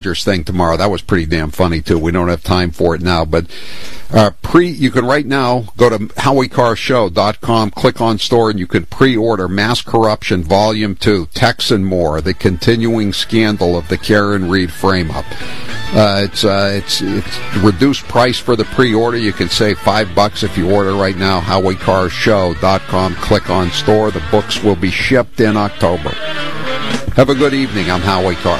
thing tomorrow. That was pretty damn funny, too. We don't have time for it now, but you can right now go to HowieCarrShow.com, click on store, and you can pre-order Mass Corruption Volume 2, Tex and More, the continuing scandal of the Karen Reed frame-up. It's reduced price for the pre-order. You can save $5 if you order right now, HowieCarrShow.com, click on store. The books will be shipped in October. Have a good evening. I'm Howie Carr.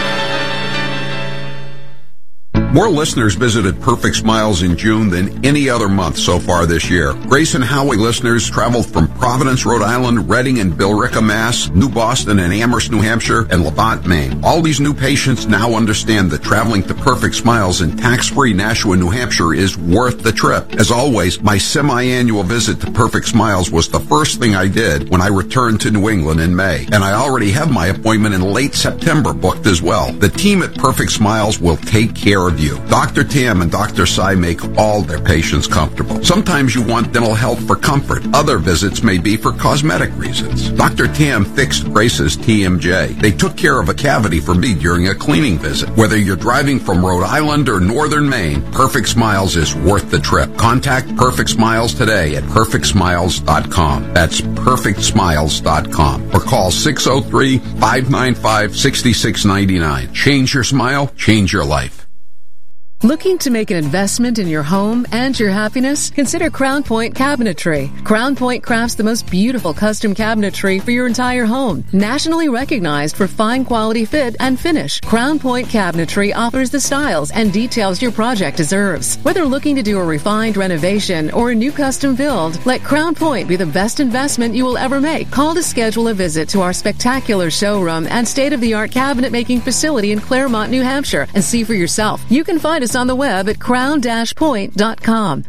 More listeners visited Perfect Smiles in June than any other month so far this year. Grace and Howie listeners traveled from Providence, Rhode Island, Reading and Billerica, Mass., New Boston and Amherst, New Hampshire, and Levant, Maine. All these new patients now understand that traveling to Perfect Smiles in tax-free Nashua, New Hampshire is worth the trip. As always, my semi-annual visit to Perfect Smiles was the first thing I did when I returned to New England in May. And I already have my appointment in late September booked as well. The team at Perfect Smiles will take care of you. Dr. Tam and Dr. Sai make all their patients comfortable. Sometimes you want dental health for comfort. Other visits may be for cosmetic reasons. Dr. Tam fixed Grace's TMJ. They took care of a cavity for me during a cleaning visit. Whether you're driving from Rhode Island or northern Maine, Perfect Smiles is worth the trip. Contact Perfect Smiles today at perfectsmiles.com. That's perfectsmiles.com. Or call 603-595-6699. Change your smile, change your life. Looking to make an investment in your home and your happiness? Consider Crown Point Cabinetry. Crown Point crafts the most beautiful custom cabinetry for your entire home. Nationally recognized for fine quality fit and finish, Crown Point Cabinetry offers the styles and details your project deserves. Whether looking to do a refined renovation or a new custom build, let Crown Point be the best investment you will ever make. Call to schedule a visit to our spectacular showroom and state-of-the-art cabinet making facility in Claremont, New Hampshire, and see for yourself. You can find us on the web at crown-point.com.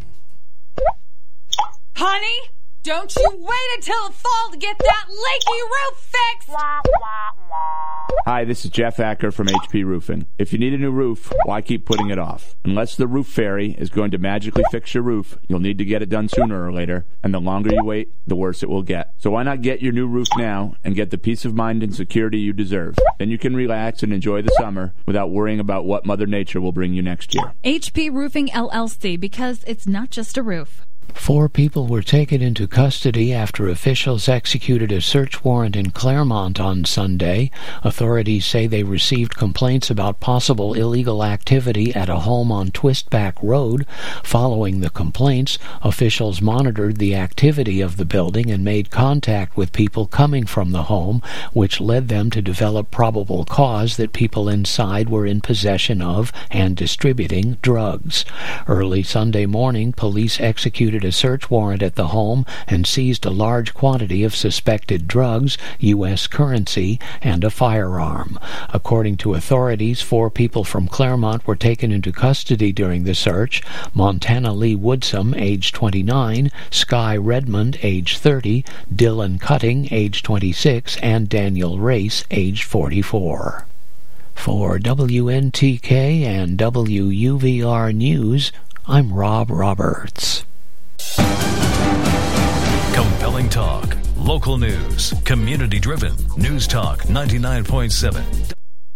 Honey, don't you wait until the fall to get that leaky roof fixed! Hi, this is Jeff Acker from HP Roofing. If you need a new roof, why keep putting it off? Unless the roof fairy is going to magically fix your roof, you'll need to get it done sooner or later, and the longer you wait, the worse it will get. So why not get your new roof now and get the peace of mind and security you deserve? Then you can relax and enjoy the summer without worrying about what Mother Nature will bring you next year. HP Roofing LLC, because it's not just a roof. 4 people were taken into custody after officials executed a search warrant in Claremont on Sunday. Authorities say they received complaints about possible illegal activity at a home on Twistback Road. Following the complaints, officials monitored the activity of the building and made contact with people coming from the home, which led them to develop probable cause that people inside were in possession of and distributing drugs. Early Sunday morning, police executed a search warrant at the home and seized a large quantity of suspected drugs, U.S. currency, and a firearm. According to authorities, 4 people from Claremont were taken into custody during the search: Montana Lee Woodsum, age 29, Sky Redmond, age 30, Dylan Cutting, age 26, and Daniel Race, age 44. For WNTK and WUVR News, I'm Rob Roberts. Compelling talk, local news, community-driven. News Talk 99.7.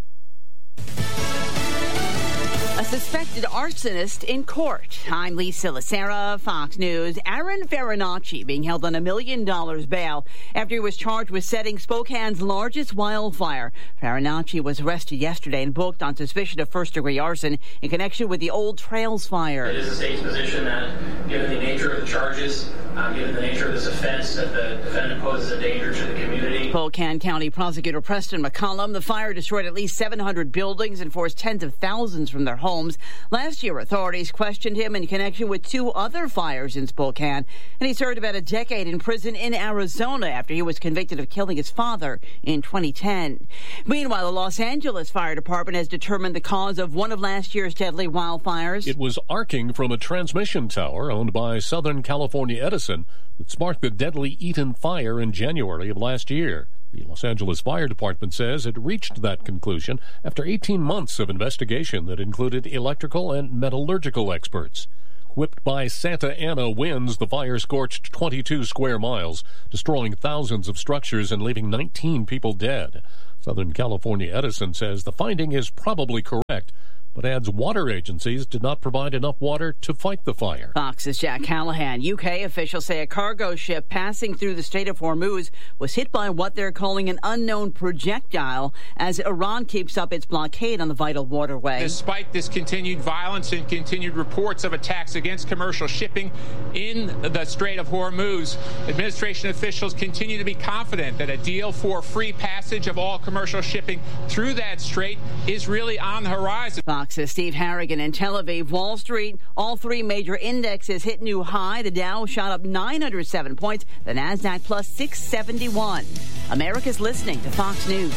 A suspected arsonist in court. I'm Lisa Lacera, Fox News. Aaron Farinacci being held on $1 million bail after he was charged with setting Spokane's largest wildfire. Farinacci was arrested yesterday and booked on suspicion of first-degree arson in connection with the Old Trails fire. It is the state's position that, given the nature of the charges, given the nature of this offense, that the defendant poses a danger to the community. Spokane County Prosecutor Preston McCollum. The fire destroyed at least 700 buildings and forced tens of thousands from their homes. Last year, authorities questioned him in connection with 2 other fires in Spokane, and he served about a decade in prison in Arizona after he was convicted of killing his father in 2010. Meanwhile, the Los Angeles Fire Department has determined the cause of one of last year's deadly wildfires. It was arcing from a transmission tower owned by Southern California Edison that sparked the deadly Eaton fire in January of last year. The Los Angeles Fire Department says it reached that conclusion after 18 months of investigation that included electrical and metallurgical experts. Whipped by Santa Ana winds, the fire scorched 22 square miles, destroying thousands of structures and leaving 19 people dead. Southern California Edison says the finding is probably correct, but adds water agencies did not provide enough water to fight the fire. Fox's Jack Callahan. UK officials say a cargo ship passing through the Strait of Hormuz was hit by what they're calling an unknown projectile as Iran keeps up its blockade on the vital waterway. Despite this continued violence and continued reports of attacks against commercial shipping in the Strait of Hormuz, administration officials continue to be confident that a deal for free passage of all commercial shipping through that strait is really on the horizon. Fox's Steve Harrigan in Tel Aviv. Wall Street, all three major indexes hit new high. The Dow shot up 907 points. The Nasdaq plus 671. America's listening to Fox News.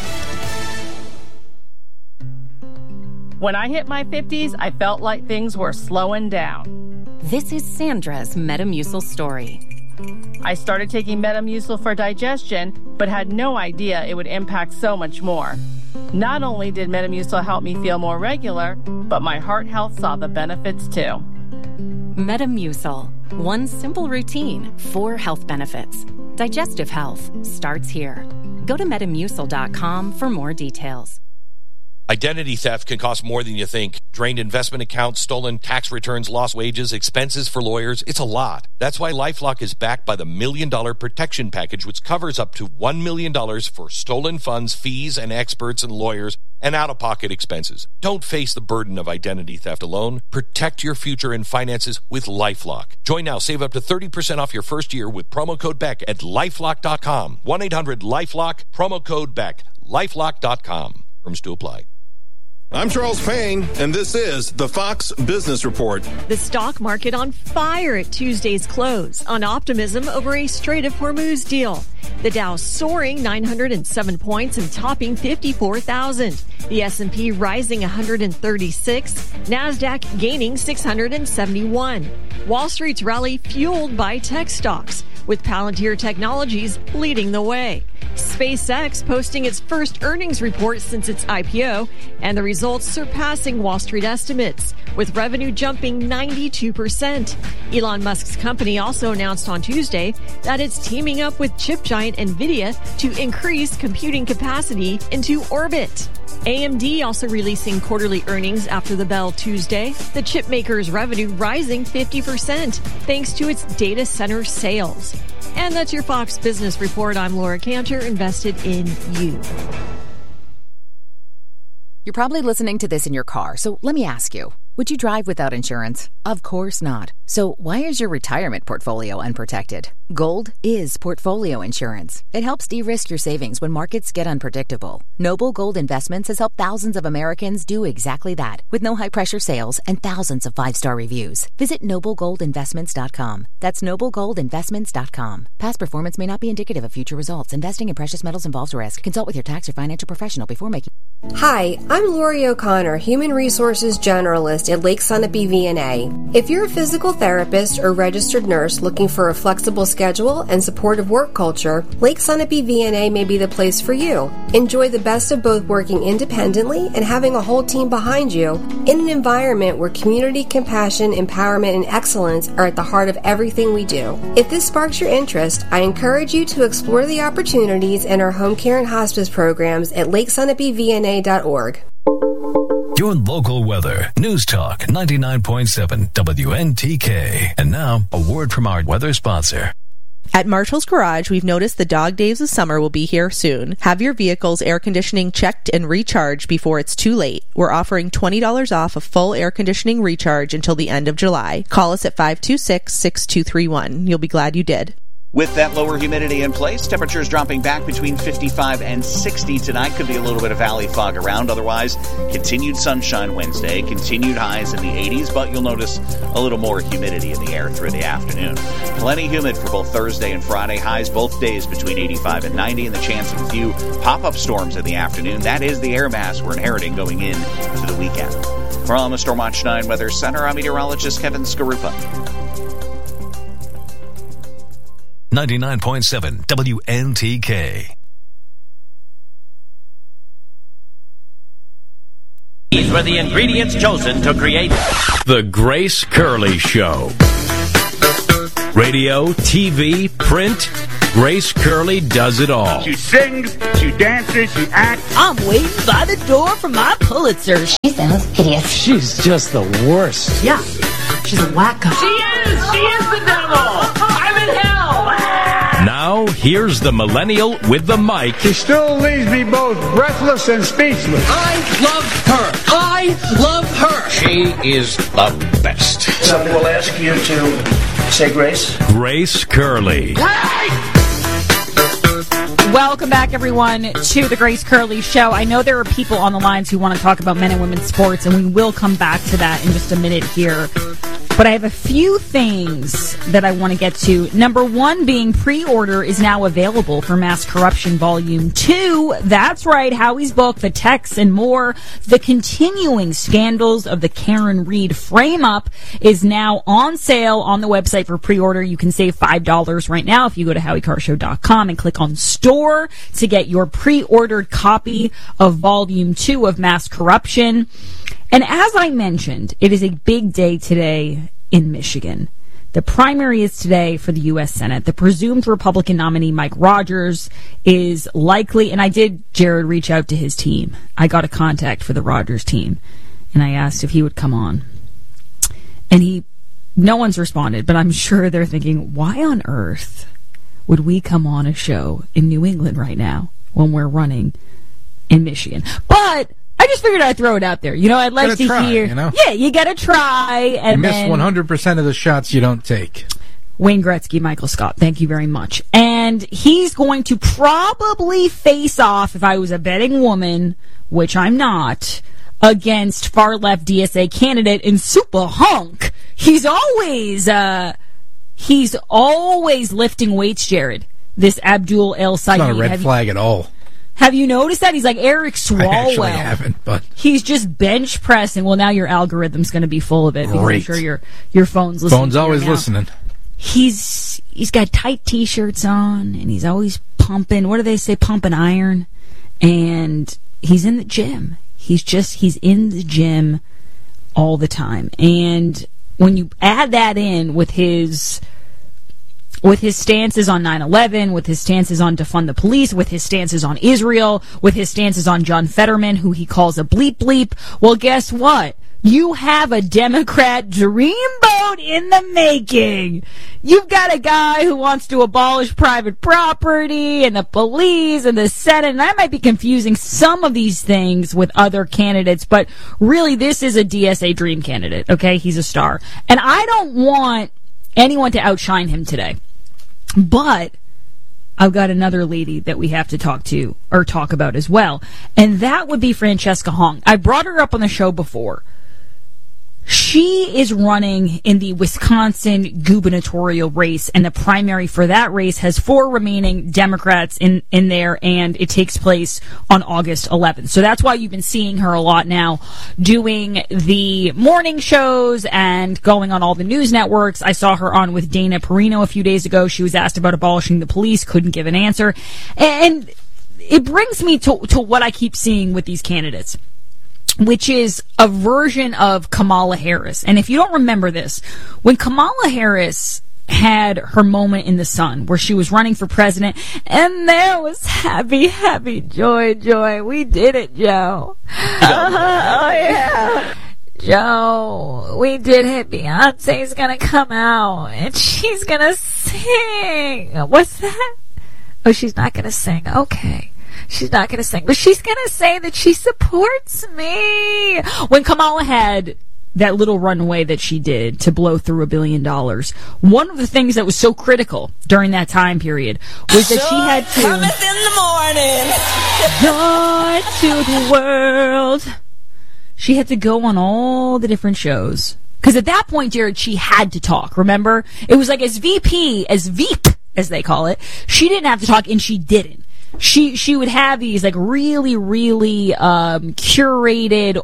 When I hit my 50s, I felt like things were slowing down. This is Sandra's Metamucil story. I started taking Metamucil for digestion, but had no idea it would impact so much more. Not only did Metamucil help me feel more regular, but my heart health saw the benefits too. Metamucil. One simple routine, 4 health benefits. Digestive health starts here. Go to Metamucil.com for more details. Identity theft can cost more than you think. Drained investment accounts, stolen tax returns, lost wages, expenses for lawyers. It's a lot. That's why LifeLock is backed by the $1 Million Protection Package, which covers up to $1 million for stolen funds, fees, and experts and lawyers, and out-of-pocket expenses. Don't face the burden of identity theft alone. Protect your future and finances with LifeLock. Join now. Save up to 30% off your first year with promo code BECK at LifeLock.com. 1-800-LifeLock, promo code BECK. LifeLock.com. Terms to apply. I'm Charles Payne, and this is the Fox Business Report. The stock market on fire at Tuesday's close on optimism over a Strait of Hormuz deal. The Dow soaring 907 points and topping 54,000. The S&P rising 136, NASDAQ gaining 671. Wall Street's rally fueled by tech stocks, with Palantir Technologies leading the way. SpaceX posting its first earnings report since its IPO, and the results surpassing Wall Street estimates, with revenue jumping 92%. Elon Musk's company also announced on Tuesday that it's teaming up with chip giant NVIDIA to increase computing capacity into orbit. AMD also releasing quarterly earnings after the bell Tuesday. The chip maker's revenue rising 50% thanks to its data center sales. And that's your Fox Business Report. I'm Laura Cantor, invested in you. You're probably listening to this in your car, so let me ask you. Would you drive without insurance? Of course not. So why is your retirement portfolio unprotected? Gold is portfolio insurance. It helps de-risk your savings when markets get unpredictable. Noble Gold Investments has helped thousands of Americans do exactly that, with no high-pressure sales and thousands of 5-star reviews. Visit NobleGoldInvestments.com. That's NobleGoldInvestments.com. Past performance may not be indicative of future results. Investing in precious metals involves risk. Consult with your tax or financial professional before making... Hi, I'm Lori O'Connor, Human Resources Generalist at Lake Sunapee VNA. If you're a physical therapist or registered nurse looking for a flexible schedule and supportive work culture, Lake Sunapee VNA may be the place for you. Enjoy the best of both working independently and having a whole team behind you in an environment where community, compassion, empowerment, and excellence are at the heart of everything we do. If this sparks your interest, I encourage you to explore the opportunities in our home care and hospice programs at LakeSunapeeVNA.org. Your local weather. News Talk 99.7 WNTK. And now, a word from our weather sponsor. At Marshall's Garage, we've noticed the dog days of summer will be here soon. Have your vehicle's air conditioning checked and recharged before it's too late. We're offering $20 off a full air conditioning recharge until the end of July. Call us at 526-6231. You'll be glad you did. With that lower humidity in place, temperatures dropping back between 55 and 60 tonight. Could be a little bit of valley fog around. Otherwise, continued sunshine Wednesday, continued highs in the 80s, but you'll notice a little more humidity in the air through the afternoon. Plenty humid for both Thursday and Friday. Highs both days between 85 and 90, and the chance of a few pop-up storms in the afternoon. That is the air mass we're inheriting going into the weekend. From the Stormwatch 9 Weather Center, I'm meteorologist Kevin Skarupa. 99.7 WNTK. These were the ingredients chosen to create The Grace Curley Show. Radio, TV, print, Grace Curley does it all. She sings, she dances, she acts. I'm waiting by the door for my Pulitzer. She sounds hideous. She's just the worst. Yeah, she's a wacko. She is the devil! I'm in hell! Now, here's the millennial with the mic. She still leaves me both breathless and speechless. I love her. I love her. She is the best. Somebody will ask you to say grace. Grace Curley. Welcome back, everyone, to the Grace Curley Show. I know there are people on the lines who want to talk about men and women's sports, and we will come back to that in just a minute here. But I have a few things that I want to get to. Number one being pre-order is now available for Mass Corruption Volume 2. That's right, Howie's book, the texts and more. The continuing scandals of the Karen Reed frame-up is now on sale on the website for pre-order. You can save $5 right now if you go to HowieCarrshow.com and click on Store to get your pre-ordered copy of Volume 2 of Mass Corruption. And as I mentioned, it is a big day today in Michigan. The primary is today for the U.S. Senate. The presumed Republican nominee, Mike Rogers, is likely, and I did, Jared, reach out to his team. I got a contact for the Rogers team, and I asked if he would come on. And no one's responded, but I'm sure they're thinking, why on earth would we come on a show in New England right now when we're running in Michigan? But I just figured I'd throw it out there. You know, I'd like to hear. You know? Yeah, you got to try. And you miss 100% of the shots you don't take. Wayne Gretzky, Michael Scott, thank you very much. And he's going to probably face off, if I was a betting woman, which I'm not, against far-left DSA candidate in Super Hunk. He's always lifting weights, Jared, this Abdul El Sayed. It's not a red flag at all. Have you noticed that? He's like Eric Swalwell. I actually haven't, but he's just bench pressing. Well, now your algorithm's going to be full of it. Because I'm sure your phone's listening. Phone's always listening. He's got tight T-shirts on, and he's always pumping. What do they say? Pumping iron. And he's in the gym. He's in the gym all the time. And when you add that in with his stances on 9/11, with his stances on defund the police, with his stances on Israel, with his stances on John Fetterman, who he calls a bleep bleep, well, guess what? You have a Democrat dreamboat in the making. You've got a guy who wants to abolish private property and the police and the Senate, and I might be confusing some of these things with other candidates, but really this is a DSA dream candidate, okay? He's a star. And I don't want anyone to outshine him today. But I've got another lady that we have to talk about as well. And that would be Francesca Hong. I brought her up on the show before. She is running in the Wisconsin gubernatorial race, and the primary for that race has 4 remaining Democrats in there, and it takes place on August 11th. So that's why you've been seeing her a lot now doing the morning shows and going on all the news networks. I saw her on with Dana Perino a few days ago. She was asked about abolishing the police, couldn't give an answer. And it brings me to what I keep seeing with these candidates, which is a version of Kamala Harris. And if you don't remember this, when Kamala Harris had her moment in the sun where she was running for president, and there was happy, happy, joy, joy. We did it, Joe. Oh, yeah. Joe, we did it. Beyonce's gonna come out, and she's gonna sing. What's that? Oh, she's not gonna sing. Okay. She's not going to sing, but she's going to say that she supports me. When Kamala had that little runway that she did to blow through $1 billion, one of the things that was so critical during that time period was that she had to joy to the world. She had to go on all the different shows. Because at that point, Jared, she had to talk, remember? It was like as VP, as Veep, as they call it, she didn't have to talk, and she didn't. She would have these like really, really curated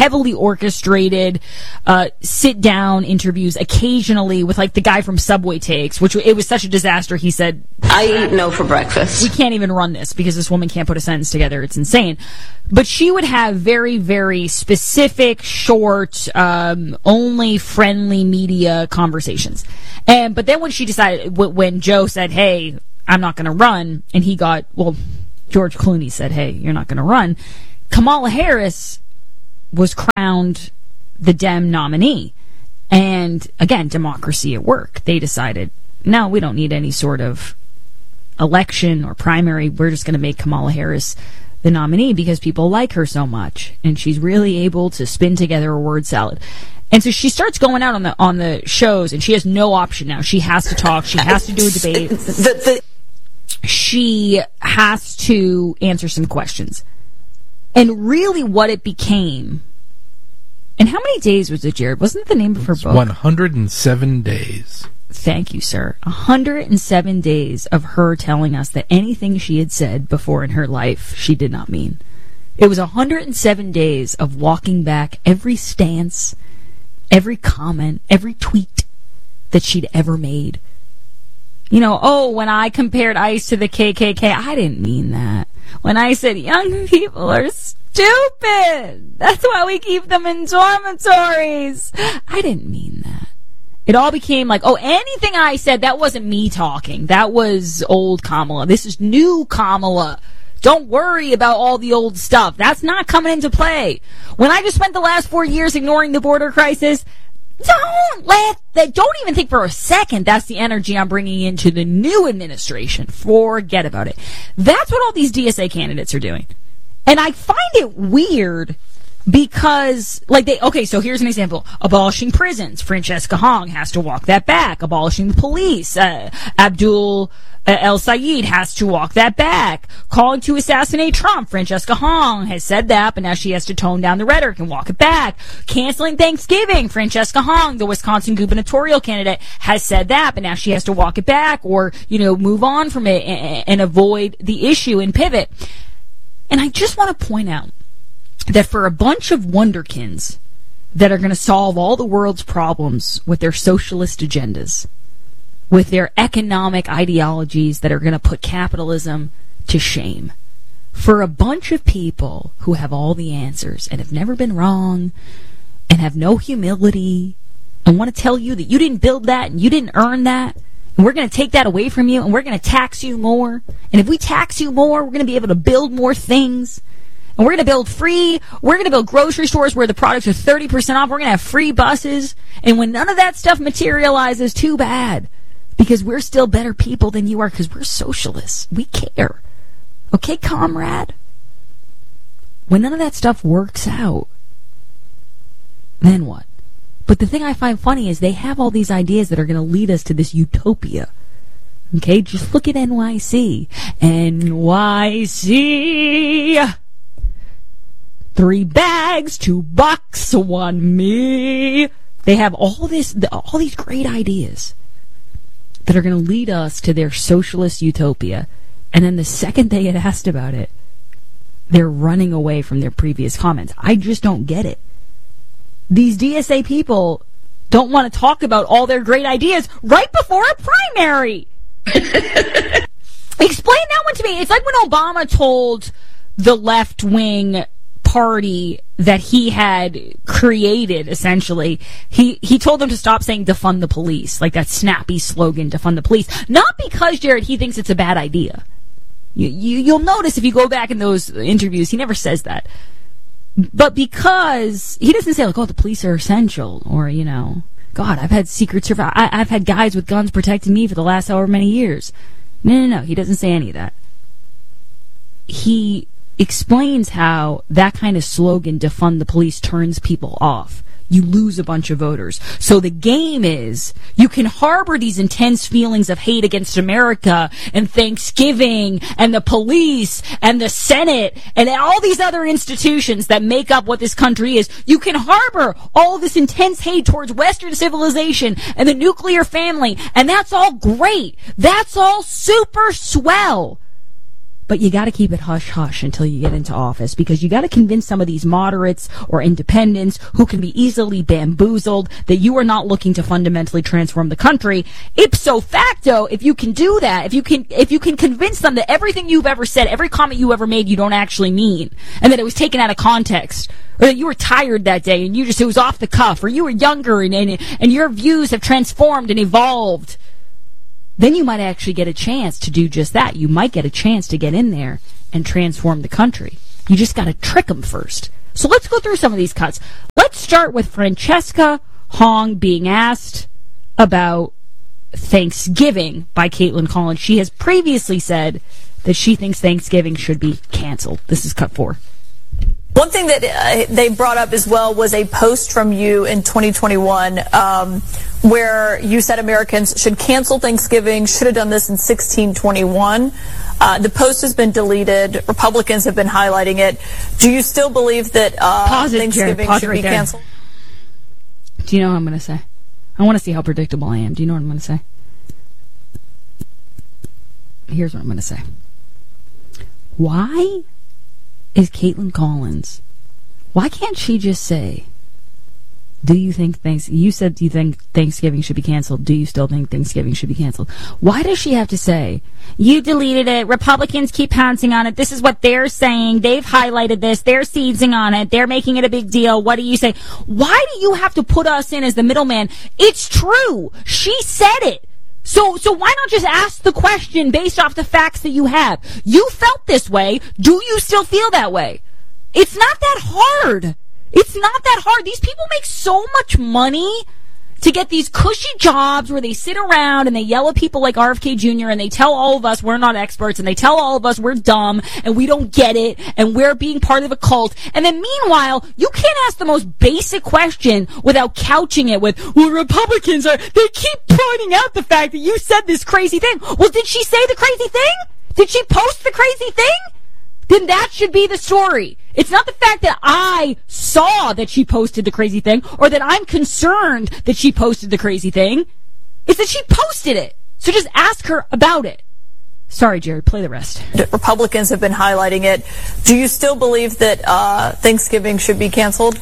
heavily orchestrated sit-down interviews, occasionally with like the guy from Subway Takes, which it was such a disaster. He said, "I eat no for breakfast. We can't even run this because this woman can't put a sentence together. It's insane." But she would have very, very specific, short, only friendly media conversations. But then when she decided, when Joe said, "Hey, I'm not going to run," and George Clooney said, "Hey, you're not going to run," Kamala Harris was crowned the Dem nominee. And again, democracy at work. They decided, no, we don't need any sort of election or primary. We're just going to make Kamala Harris the nominee because people like her so much. And she's really able to spin together a word salad. And so she starts going out on the shows, and she has no option now. She has to talk. She has to do a debate. She has to answer some questions. And really what it became, and how many days was it, Jared? Wasn't it the name of her book? 107 days. Thank you, sir. 107 days of her telling us that anything she had said before in her life, she did not mean. It was 107 days of walking back every stance, every comment, every tweet that she'd ever made. You know, when I compared ICE to the KKK, I didn't mean that. When I said young people are stupid, that's why we keep them in dormitories, I didn't mean that. It all became like, anything I said, that wasn't me talking. That was old Kamala. This is new Kamala. Don't worry about all the old stuff. That's not coming into play. When I just spent the last 4 years ignoring the border crisis, don't even think for a second that's the energy I'm bringing into the new administration. Forget about it. That's what all these DSA candidates are doing. And I find it weird because, so here's an example. Abolishing prisons. Francesca Hong has to walk that back. Abolishing the police. Abdul El Sayed has to walk that back. Calling to assassinate Trump. Francesca Hong has said that, but now she has to tone down the rhetoric and walk it back. Canceling Thanksgiving. Francesca Hong, the Wisconsin gubernatorial candidate, has said that, but now she has to walk it back or, move on from it and avoid the issue and pivot. And I just want to point out that for a bunch of wonderkins that are going to solve all the world's problems with their socialist agendas, with their economic ideologies that are going to put capitalism to shame, for a bunch of people who have all the answers and have never been wrong and have no humility and want to tell you that you didn't build that and you didn't earn that, and we're going to take that away from you and we're going to tax you more, and if we tax you more, we're going to be able to build more things. And we're going to build grocery stores where the products are 30% off. We're going to have free buses. And when none of that stuff materializes, too bad. Because we're still better people than you are because we're socialists. We care. Okay, comrade? When none of that stuff works out, then what? But the thing I find funny is they have all these ideas that are going to lead us to this utopia. Okay, just look at NYC. NYC! 3 bags, 2 bucks, 1 me. They have all these great ideas that are going to lead us to their socialist utopia. And then the second they get asked about it, they're running away from their previous comments. I just don't get it. These DSA people don't want to talk about all their great ideas right before a primary. Explain that one to me. It's like when Obama told the left-wing party that he had created, essentially, he told them to stop saying defund the police, like that snappy slogan, defund the police. Not because, Jared, he thinks it's a bad idea. You'll notice if you go back in those interviews, he never says that. But because he doesn't say, the police are essential, or, God, I've had secret service, I've had guys with guns protecting me for the last however many years. No, he doesn't say any of that. He explains how that kind of slogan, defund the police, turns people off. You lose a bunch of voters. So the game is, you can harbor these intense feelings of hate against America and Thanksgiving and the police and the Senate and all these other institutions that make up what this country is. You can harbor all this intense hate towards Western civilization and the nuclear family, and that's all great. That's all super swell. But you got to keep it hush-hush until you get into office, because you got to convince some of these moderates or independents who can be easily bamboozled that you are not looking to fundamentally transform the country. Ipso facto, if you can do that, if you can convince them that everything you've ever said, every comment you ever made, you don't actually mean, and that it was taken out of context, or that you were tired that day and it was off the cuff, or you were younger and your views have transformed and evolved, then you might actually get a chance to do just that. You might get a chance to get in there and transform the country. You just got to trick them first. So let's go through some of these cuts. Let's start with Francesca Hong being asked about Thanksgiving by Caitlin Collins. She has previously said that she thinks Thanksgiving should be canceled. This is cut 4. One thing that they brought up as well was a post from you in 2021 where you said Americans should cancel Thanksgiving, should have done this in 1621. The post has been deleted. Republicans have been highlighting it. Do you still believe that Thanksgiving should be canceled? Do you know what I'm going to say? I want to see how predictable I am. Do you know what I'm going to say? Here's what I'm going to say. Why is Caitlin Collins, why can't she just say, do you think you said you think Thanksgiving should be canceled. Do you still think Thanksgiving should be canceled? Why does she have to say, you deleted it, Republicans keep pouncing on it, this is what they're saying, they've highlighted this, they're seizing on it, they're making it a big deal, what do you say? Why do you have to put us in as the middleman? It's true. She said it. So why not just ask the question based off the facts that you have? You felt this way. Do you still feel that way? It's not that hard. It's not that hard. These people make so much money to get these cushy jobs where they sit around and they yell at people like RFK Jr. and they tell all of us we're not experts and they tell all of us we're dumb and we don't get it and we're being part of a cult. And then meanwhile, you can't ask the most basic question without couching it with, well, Republicans they keep pointing out the fact that you said this crazy thing. Well, did she say the crazy thing? Did she post the crazy thing? Then that should be the story. It's not the fact that I saw that she posted the crazy thing or that I'm concerned that she posted the crazy thing. It's that she posted it. So just ask her about it. Sorry, Jerry, play the rest. Republicans have been highlighting it. Do you still believe that Thanksgiving should be canceled?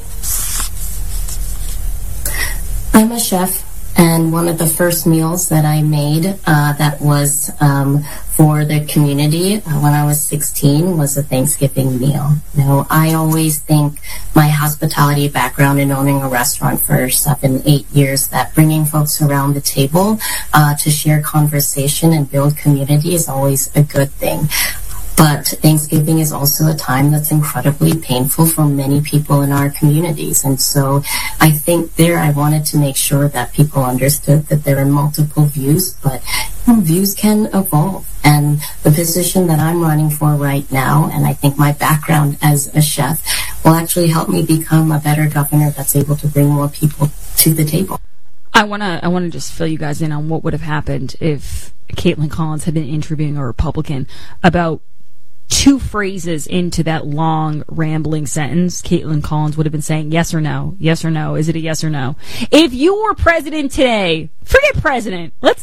I'm a chef, and one of the first meals that I made that was for the community when I was 16 was a Thanksgiving meal. You know, I always think my hospitality background in owning a restaurant for 7-8 years, that bringing folks around the table to share conversation and build community is always a good thing. But Thanksgiving is also a time that's incredibly painful for many people in our communities. And so I think I wanted to make sure that people understood that there are multiple views, but views can evolve. And the position that I'm running for right now, and I think my background as a chef, will actually help me become a better governor that's able to bring more people to the table. I want to just fill you guys in on what would have happened if Caitlin Collins had been interviewing a Republican about 2 phrases into that long, rambling sentence. Caitlin Collins would have been saying, yes or no, yes or no, is it a yes or no? If you were president today, forget president. Let's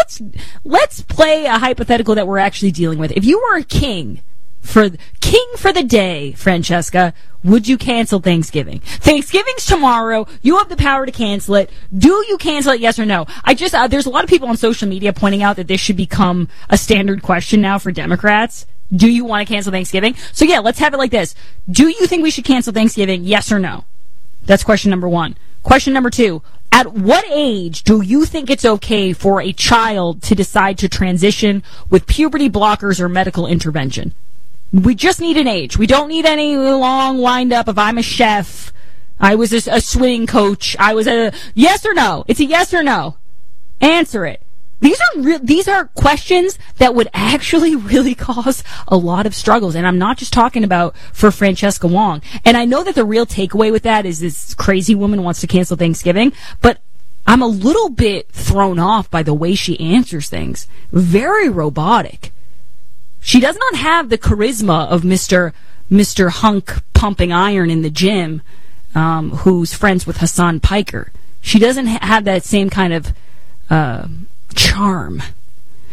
play a hypothetical that we're actually dealing with. If you were a king for the day, Francesca, would you cancel Thanksgiving? Thanksgiving's tomorrow. You have the power to cancel it. Do you cancel it, yes or no? There's a lot of people on social media pointing out that this should become a standard question now for Democrats. Do you want to cancel Thanksgiving? So yeah, let's have it like this. Do you think we should cancel Thanksgiving? Yes or no? That's question number 1. Question number 2. At what age do you think it's okay for a child to decide to transition with puberty blockers or medical intervention? We just need an age. We don't need any long wind up of I'm a chef, I was a swimming coach, I was a yes or no. It's a yes or no. Answer it. These are questions that would actually really cause a lot of struggles. And I'm not just talking about for Francesca Wong. And I know that the real takeaway with that is this crazy woman wants to cancel Thanksgiving, but I'm a little bit thrown off by the way she answers things. Very robotic. She does not have the charisma of Mr. Hunk pumping iron in the gym, who's friends with Hassan Piker. She doesn't have that same kind of charm.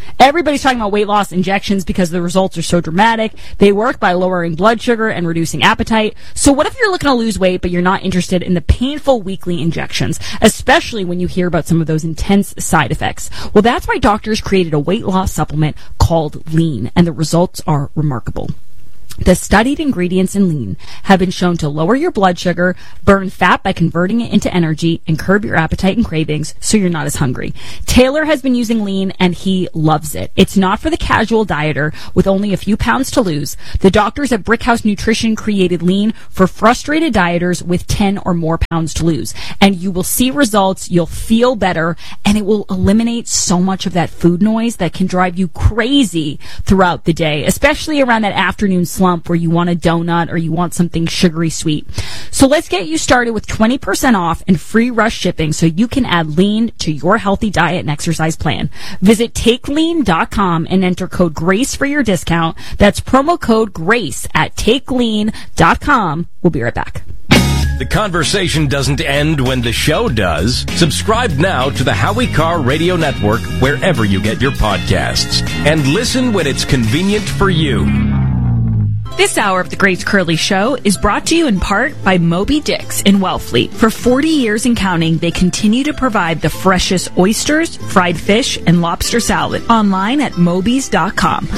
Everybody's talking about weight loss injections because the results are so dramatic. They work by lowering blood sugar and reducing appetite. So what if you're looking to lose weight, but you're not interested in the painful weekly injections, especially when you hear about some of those intense side effects? Well, that's why doctors created a weight loss supplement called Lean, and the results are remarkable. The studied ingredients in Lean have been shown to lower your blood sugar, burn fat by converting it into energy, and curb your appetite and cravings so you're not as hungry. Taylor has been using Lean and he loves it. It's not for the casual dieter with only a few pounds to lose. The doctors at Brickhouse Nutrition created Lean for frustrated dieters with 10 or more pounds to lose. And you will see results, you'll feel better, and it will eliminate so much of that food noise that can drive you crazy throughout the day, especially around that afternoon slump where you want a donut or you want something sugary sweet. So let's get you started with 20% off and free rush shipping so you can add Lean to your healthy diet and exercise plan. Visit TakeLean.com and enter code GRACE for your discount. That's promo code GRACE at TakeLean.com. We'll be right back. The conversation doesn't end when the show does. Subscribe now to the Howie Carr Radio Network wherever you get your podcasts. And listen when it's convenient for you. This hour of the Grace Curley Show is brought to you in part by Moby Dick's in Wellfleet. For 40 years and counting, they continue to provide the freshest oysters, fried fish, and lobster salad. Online at mobys.com.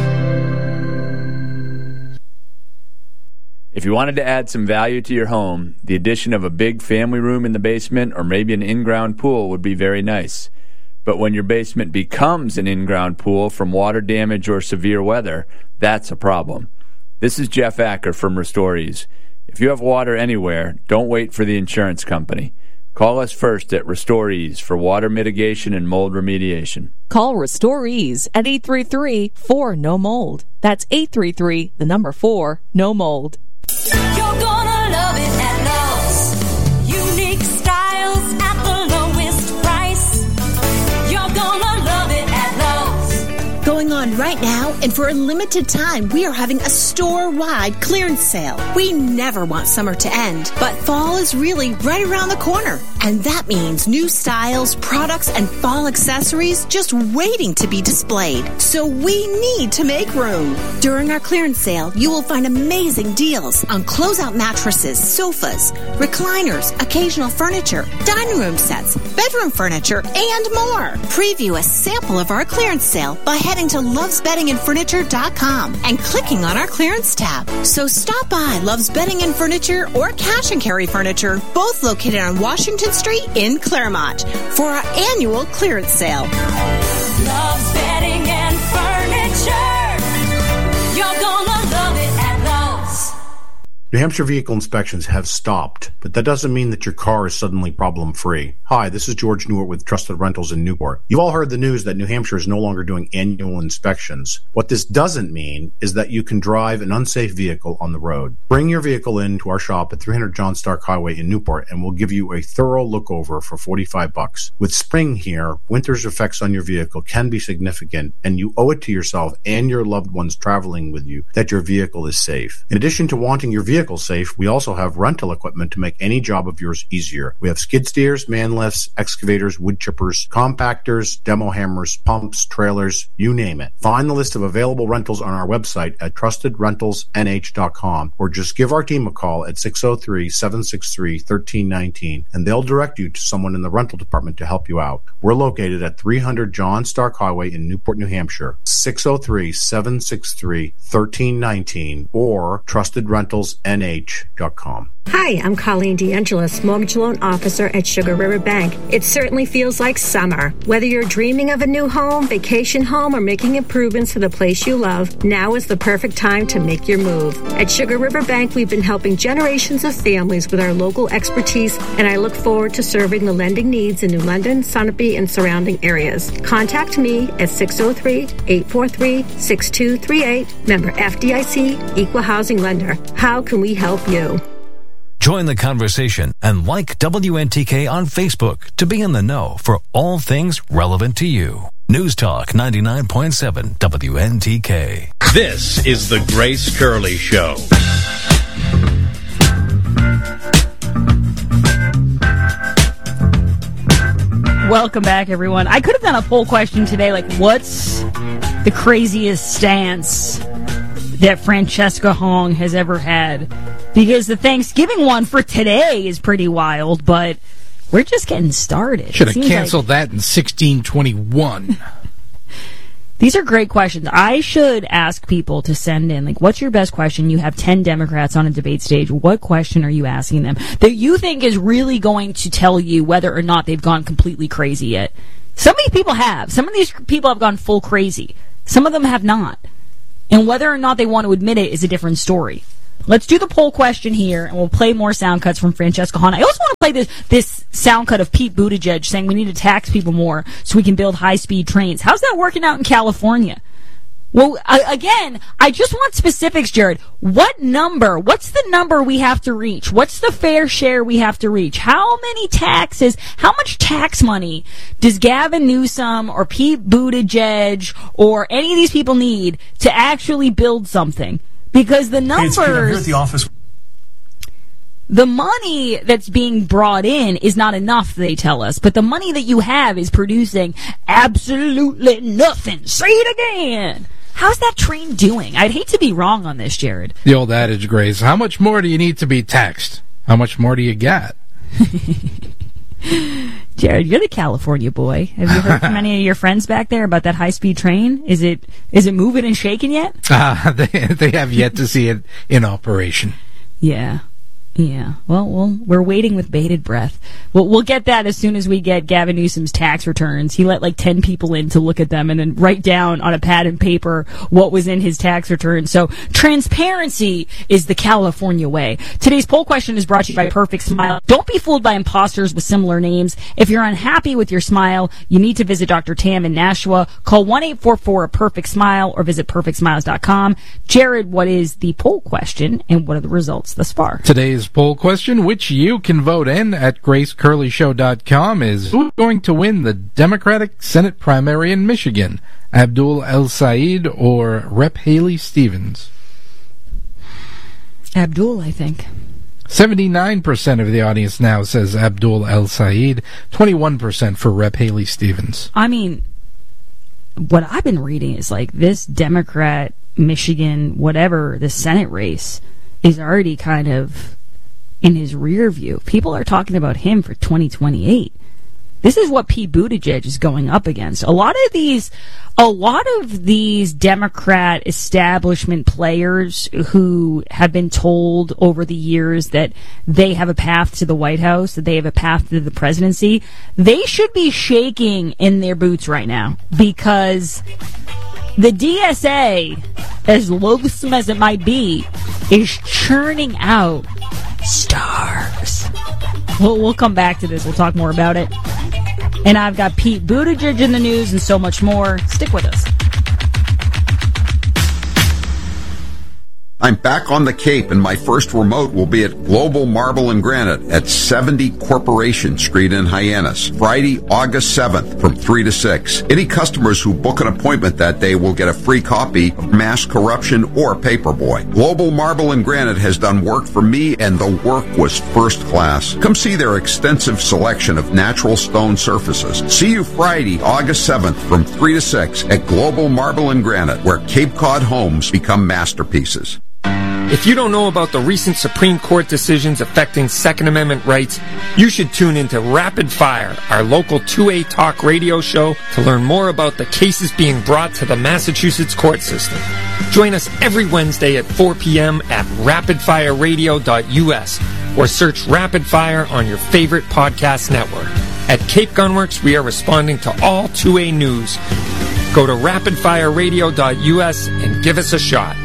If you wanted to add some value to your home, the addition of a big family room in the basement or maybe an in-ground pool would be very nice. But when your basement becomes an in-ground pool from water damage or severe weather, that's a problem. This is Jeff Acker from Restore-Ease. If you have water anywhere, don't wait for the insurance company. Call us first at Restore-Ease for water mitigation and mold remediation. Call Restore-Ease at 833-4-NO-MOLD. That's 833-4-NO-MOLD. You're gonna love it at Lowe's. Unique styles at the lowest price. You're gonna love it at Lowe's. Going on right now, and for a limited time, we are having a store-wide clearance sale. We never want summer to end, but fall is really right around the corner. And that means new styles, products, and fall accessories just waiting to be displayed. So we need to make room. During our clearance sale, you will find amazing deals on closeout mattresses, sofas, recliners, occasional furniture, dining room sets, bedroom furniture, and more. Preview a sample of our clearance sale by heading to lovesbeddingandfurniture.com and clicking on our clearance tab. So stop by Love's Bedding and Furniture or Cash and Carry Furniture, both located on Washington Street in Claremont, for our annual clearance sale. Love's Bedding and Furniture. You're gonna love it at Lowe's. New Hampshire vehicle inspections have stopped, but that doesn't mean that your car is suddenly problem-free. Hi, this is George Newart with Trusted Rentals in Newport. You've all heard the news that New Hampshire is no longer doing annual inspections. What this doesn't mean is that you can drive an unsafe vehicle on the road. Bring your vehicle into our shop at 300 John Stark Highway in Newport, and we'll give you a thorough look-over for $45. With spring here, winter's effects on your vehicle can be significant, and you owe it to yourself and your loved ones traveling with you that your vehicle is safe. In addition to wanting your vehicle safe, we also have rental equipment to make any job of yours easier. We have skid steers, man lifts, excavators, wood chippers, compactors, demo hammers, pumps, trailers, you name it. Find the list of available rentals on our website at trustedrentalsnh.com or just give our team a call at 603-763-1319 and they'll direct you to someone in the rental department to help you out. We're located at 300 John Stark Highway in Newport, New Hampshire, 603-763-1319 or trustedrentalsnh.com. Hi, I'm Colleen DeAngelis, Mortgage Loan Officer at Sugar River Bank. It certainly feels like summer. Whether you're dreaming of a new home, vacation home, or making improvements to the place you love, now is the perfect time to make your move. At Sugar River Bank, we've been helping generations of families with our local expertise, and I look forward to serving the lending needs in New London, Sunapee, and surrounding areas. Contact me at 603-843-6238, member FDIC, Equal Housing Lender. How can we help you? Join the conversation and like WNTK on Facebook to be in the know for all things relevant to you. News Talk 99.7 WNTK. This is the Grace Curley Show. Welcome back, everyone. I could have done a poll question today, like, what's the craziest stance that Francesca Hong has ever had? Because the Thanksgiving one for today is pretty wild, but we're just getting started. Should have canceled that in 1621. These are great questions. I should ask people to send in, like, what's your best question? You have 10 Democrats on a debate stage. What question are you asking them that you think is really going to tell you whether or not they've gone completely crazy yet? Some of these people have. Some of these people have gone full crazy. Some of them have not. And whether or not they want to admit it is a different story. Let's do the poll question here, and we'll play more sound cuts from Francesca Hahn. I also want to play this sound cut of Pete Buttigieg saying we need to tax people more so we can build high-speed trains. How's that working out in California? Well, again, I just want specifics, Jared. What's the number we have to reach? What's the fair share we have to reach? How many taxes, how much tax money does Gavin Newsom or Pete Buttigieg or any of these people need to actually build something? Because the numbers, here at the office. The money that's being brought in is not enough, they tell us. But the money that you have is producing absolutely nothing. Say it again. How's that train doing? I'd hate to be wrong on this, Jared. The old adage, Grace, how much more do you need to be taxed? How much more do you got? Jared, you're the California boy. Have you heard from any of your friends back there about that high-speed train? Is it moving and shaking yet? They have yet to see it in operation. Yeah. Well, we're waiting with bated breath. We'll get that as soon as we get Gavin Newsom's tax returns. He let like 10 people in to look at them and then write down on a pad and paper what was in his tax return. So transparency is the California way. Today's poll question is brought to you by Perfect Smile. Don't be fooled by imposters with similar names. If you're unhappy with your smile, you need to visit Dr. Tam in Nashua. Call 1-844-PERFECT-SMILE or visit perfectsmiles.com. Jared, what is the poll question and what are the results thus far? Today's poll question, which you can vote in at GraceCurleyShow.com, is who's going to win the Democratic Senate primary in Michigan, Abdul El-Sayed or Rep. Haley Stevens? Abdul, I think. 79% of the audience now says Abdul El-Sayed, 21% for Rep. Haley Stevens. I mean, what I've been reading is like this Democrat, Michigan, whatever, the Senate race is already kind of in his rear view. People are talking about him for 2028. This is what Pete Buttigieg is going up against. A lot of these Democrat establishment players who have been told over the years that they have a path to the White House, that they have a path to the presidency, they should be shaking in their boots right now because the DSA, as loathsome as it might be, is churning out stars. We'll come back to this. We'll talk more about it. And I've got Pete Buttigieg in the news and so much more. Stick with us. I'm back on the Cape, and my first remote will be at Global Marble and Granite at 70 Corporation Street in Hyannis, Friday, August 7th from 3 to 6. Any customers who book an appointment that day will get a free copy of Mass Corruption or Paperboy. Global Marble and Granite has done work for me, and the work was first class. Come see their extensive selection of natural stone surfaces. See you Friday, August 7th from 3 to 6 at Global Marble and Granite, where Cape Cod homes become masterpieces. If you don't know about the recent Supreme Court decisions affecting Second Amendment rights, you should tune into Rapid Fire, our local 2A talk radio show, to learn more about the cases being brought to the Massachusetts court system. Join us every Wednesday at 4 p.m. at rapidfireradio.us or search Rapid Fire on your favorite podcast network. At Cape Gunworks, we are responding to all 2A news. Go to rapidfireradio.us and give us a shot.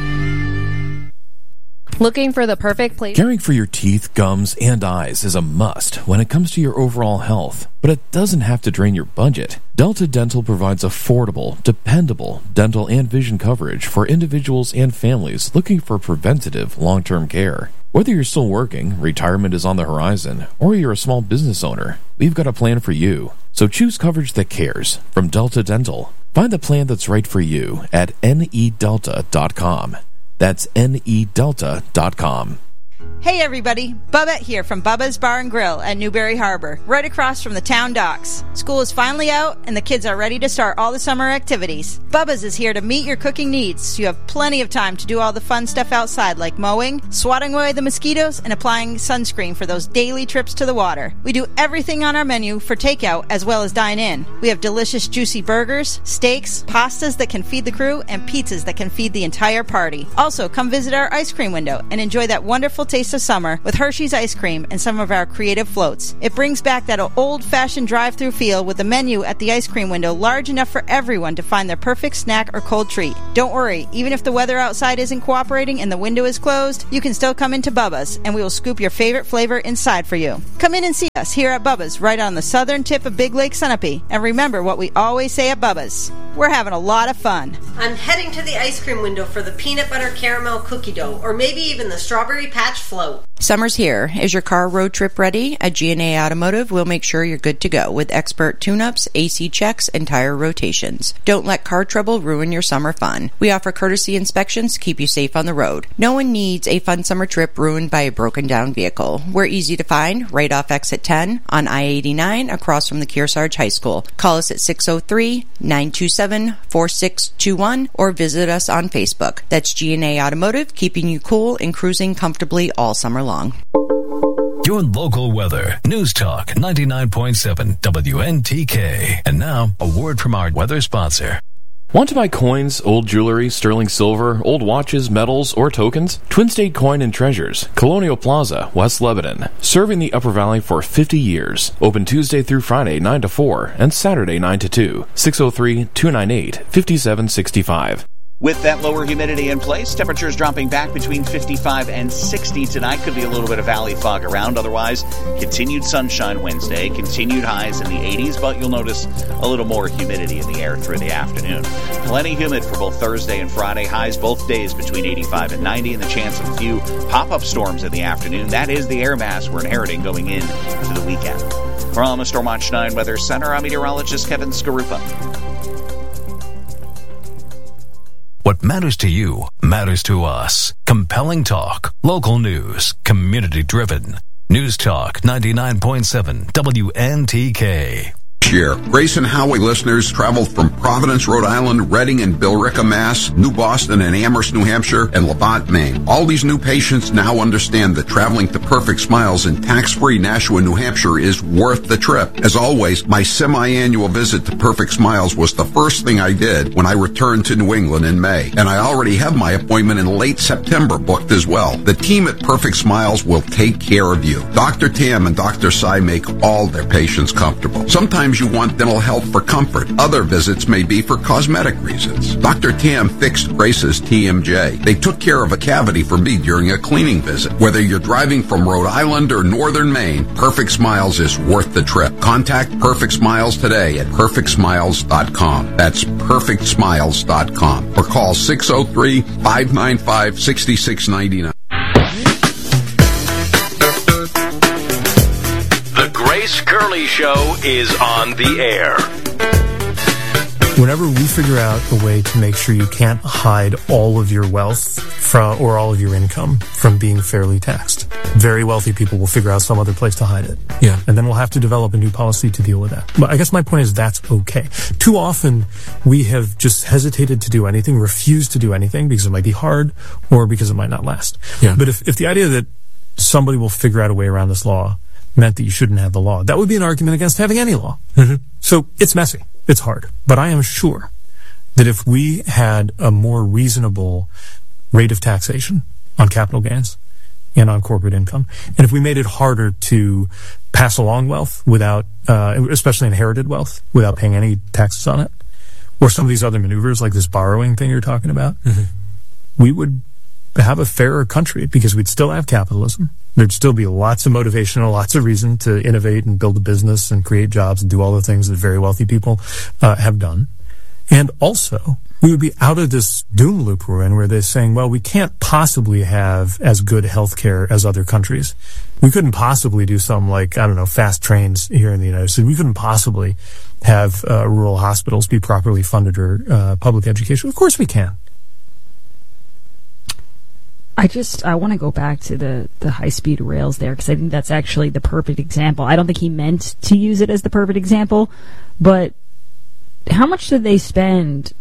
Looking for the perfect place? Caring for your teeth, gums, and eyes is a must when it comes to your overall health, but it doesn't have to drain your budget. Delta Dental provides affordable, dependable dental and vision coverage for individuals and families looking for preventative, long-term care. Whether you're still working, retirement is on the horizon, or you're a small business owner, we've got a plan for you. So choose coverage that cares from Delta Dental. Find the plan that's right for you at nedelta.com. That's nedelta.com. Hey everybody, Bubba here from Bubba's Bar and Grill at Newberry Harbor, right across from the town docks. School is finally out and the kids are ready to start all the summer activities. Bubba's is here to meet your cooking needs, so you have plenty of time to do all the fun stuff outside like mowing, swatting away the mosquitoes, and applying sunscreen for those daily trips to the water. We do everything on our menu for takeout as well as dine in. We have delicious juicy burgers, steaks, pastas that can feed the crew, and pizzas that can feed the entire party. Also, come visit our ice cream window and enjoy that wonderful taste of summer with Hershey's ice cream and some of our creative floats. It brings back that old-fashioned drive-through feel with the menu at the ice cream window large enough for everyone to find their perfect snack or cold treat. Don't worry, even if the weather outside isn't cooperating and the window is closed, you can still come into Bubba's and we will scoop your favorite flavor inside for you. Come in and see us here at Bubba's right on the southern tip of Big Lake Sunapee. And remember what we always say at Bubba's. We're having a lot of fun. I'm heading to the ice cream window for the peanut butter caramel cookie dough, or maybe even the strawberry patch float. Summer's here. Is your car road trip ready? At G&A Automotive, we'll make sure you're good to go with expert tune-ups, AC checks, and tire rotations. Don't let car trouble ruin your summer fun. We offer courtesy inspections to keep you safe on the road. No one needs a fun summer trip ruined by a broken-down vehicle. We're easy to find right off exit 10 on I-89 across from the Kearsarge High School. Call us at 603-927-4621 or visit us on Facebook. That's G&A Automotive, keeping you cool and cruising comfortably all summer long. Your local weather. News Talk 99.7 WNTK. And now, a word from our weather sponsor. Want to buy coins, old jewelry, sterling silver, old watches, medals, or tokens? Twin State Coin and Treasures, Colonial Plaza, West Lebanon. Serving the Upper Valley for 50 years. Open Tuesday through Friday 9 to 4 and Saturday 9 to 2. 603-298-5765. With that lower humidity in place, temperatures dropping back between 55 and 60 tonight. Could be a little bit of valley fog around. Otherwise, continued sunshine Wednesday, continued highs in the 80s, but you'll notice a little more humidity in the air through the afternoon. Plenty humid for both Thursday and Friday. Highs both days between 85 and 90, and the chance of a few pop-up storms in the afternoon. That is the air mass we're inheriting going into the weekend. From the Stormwatch 9 Weather Center, I'm meteorologist Kevin Skarupa. What matters to you matters to us. Compelling talk, local news, community-driven. News Talk 99.7 WNTK. Year. Grace and Howie listeners traveled from Providence, Rhode Island, Reading and Billerica, Mass., New Boston and Amherst, New Hampshire, and Labatt, Maine. All these new patients now understand that traveling to Perfect Smiles in tax-free Nashua, New Hampshire is worth the trip. As always, my semi-annual visit to Perfect Smiles was the first thing I did when I returned to New England in May. And I already have my appointment in late September booked as well. The team at Perfect Smiles will take care of you. Dr. Tam and Dr. Sai make all their patients comfortable. Sometimes you want dental health for comfort. Other visits may be for cosmetic reasons. Dr. Tam fixed Grace's TMJ. They took care of a cavity for me during a cleaning visit. Whether you're driving from Rhode Island or Northern Maine, Perfect Smiles is worth the trip. Contact Perfect Smiles today at perfectsmiles.com. That's perfectsmiles.com. Or call 603-595-6699. Grace Curley Show is on the air. Whenever we figure out a way to make sure you can't hide all of your wealth or all of your income from being fairly taxed, very wealthy people will figure out some other place to hide it. Yeah. And then we'll have to develop a new policy to deal with that. But I guess my point is that's okay. Too often we have just hesitated to do anything, refused to do anything because it might be hard or because it might not last. Yeah. But if the idea that somebody will figure out a way around this law meant that you shouldn't have the law, that would be an argument against having any law. Mm-hmm. So it's messy. It's hard. But I am sure that if we had a more reasonable rate of taxation on capital gains and on corporate income, and if we made it harder to pass along wealth without, especially inherited wealth, without paying any taxes on it, or some of these other maneuvers like this borrowing thing you're talking about, we would have a fairer country because we'd still have capitalism. There'd still be lots of motivation and lots of reason to innovate and build a business and create jobs and do all the things that very wealthy people have done. And also, we would be out of this doom loop we're in where they're saying, well, we can't possibly have as good health care as other countries. We couldn't possibly do something like, I don't know, fast trains here in the United States. We couldn't possibly have rural hospitals be properly funded or public education. Of course we can. I want to go back to the high-speed rails there, because I think that's actually the perfect example. I don't think he meant to use it as the perfect example, but how much did they spend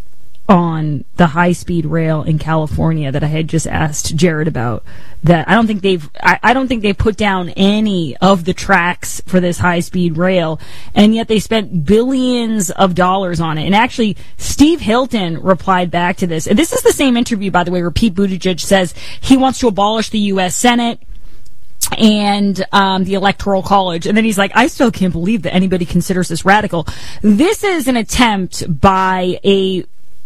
on the high-speed rail in California that I had just asked Jared about? That I don't think they've put down any of the tracks for this high-speed rail, and yet they spent billions of dollars on it. And actually, Steve Hilton replied back to this. And this is the same interview, by the way, where Pete Buttigieg says he wants to abolish the U.S. Senate and the Electoral College. And then he's like, I still can't believe that anybody considers this radical. This is an attempt by a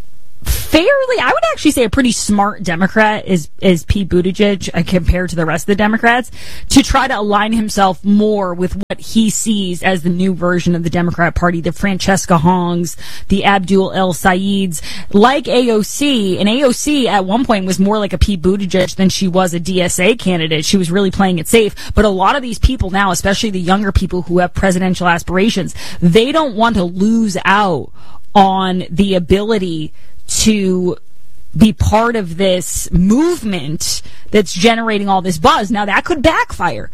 fairly, I would actually say a pretty smart Democrat is Pete Buttigieg compared to the rest of the Democrats, to try to align himself more with what he sees as the new version of the Democrat Party, the Francesca Hongs, the Abdul El Sayeds, like AOC. And AOC at one point was more like a Pete Buttigieg than she was a DSA candidate. She was really playing it safe. But a lot of these people now, especially the younger people who have presidential aspirations, they don't want to lose out on the ability to be part of this movement that's generating all this buzz. Now, that could backfire.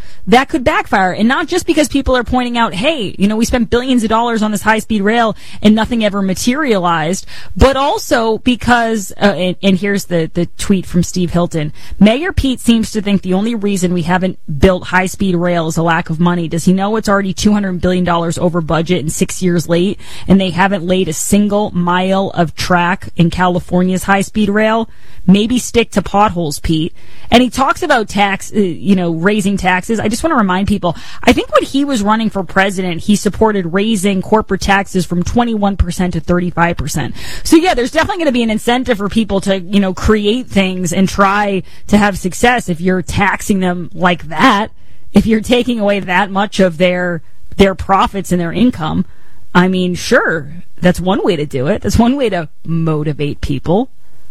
And not just because people are pointing out, hey, we spent billions of dollars on this high-speed rail and nothing ever materialized, but also because, and here's the tweet from Steve Hilton, Mayor Pete seems to think the only reason we haven't built high-speed rail is a lack of money. Does he know it's already $200 billion over budget and 6 years late, and they haven't laid a single mile of track in California's high-speed rail? Maybe stick to potholes, Pete. And he talks about raising taxes. I just want to remind people, I think when he was running for president, he supported raising corporate taxes from 21% to 35%. So yeah, there's definitely going to be an incentive for people to, create things and try to have success if you're taxing them like that, if you're taking away that much of their profits and their income. I mean, sure, that's one way to do it. That's one way to motivate people.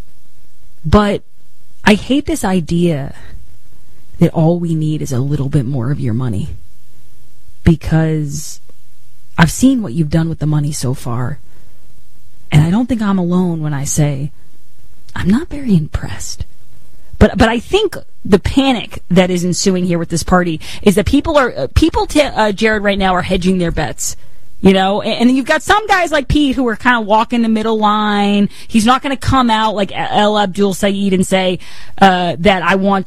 But I hate this idea that all we need is a little bit more of your money, because I've seen what you've done with the money so far, and I don't think I'm alone when I say I'm not very impressed. But I think the panic that is ensuing here with this party is that Jared, right now are hedging their bets. And you've got some guys like Pete who are kind of walking the middle line. He's not going to come out like El Abdul Sayed and say that I want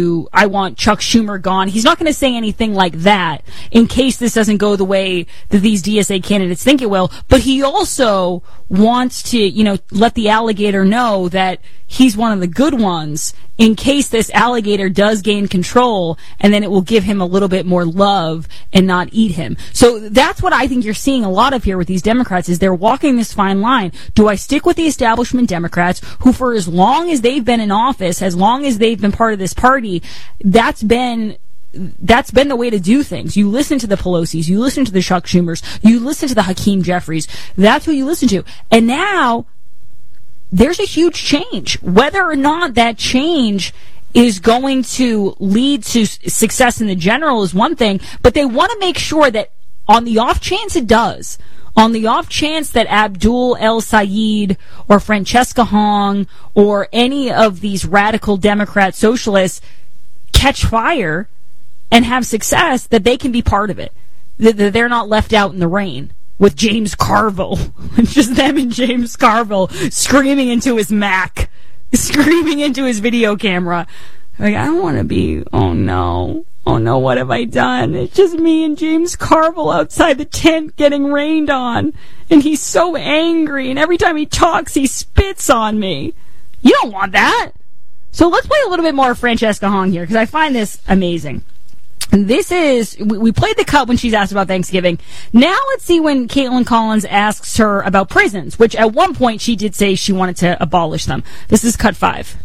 Chuck Schumer gone. He's not going to say anything like that in case this doesn't go the way that these DSA candidates think it will. But he also wants to, let the alligator know that he's one of the good ones in case this alligator does gain control, and then it will give him a little bit more love and not eat him. So that's what I think you're seeing a lot of here with these Democrats, is they're walking this fine line. Do I stick with the establishment Democrats who, for as long as they've been in office, as long as they've been part of this party, that's been the way to do things. You listen to the Pelosi's, you listen to the Chuck Schumers, you listen to the Hakeem Jeffries. That's who you listen to. And now there's a huge change. Whether or not that change is going to lead to success in the general is one thing, but they want to make sure that on the off chance it does, on the off chance that Abdul El Sayed or Francesca Hong or any of these radical Democrat socialists catch fire and have success, that they can be part of it. That they're not left out in the rain with James Carville. It's just them and James Carville screaming into his Mac, screaming into his video camera. Like, I don't want to be, oh no, what have I done? It's just me and James Carville outside the tent getting rained on. And he's so angry, and every time he talks, he spits on me. You don't want that. So let's play a little bit more of Francesca Hong here, because I find this amazing. This is, we played the cut when she's asked about Thanksgiving. Now let's see when Caitlin Collins asks her about prisons, which at one point she did say she wanted to abolish them. This is cut 5.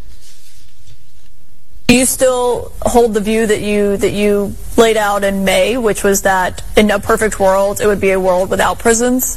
Do you still hold the view that you laid out in May, which was that in a perfect world, it would be a world without prisons?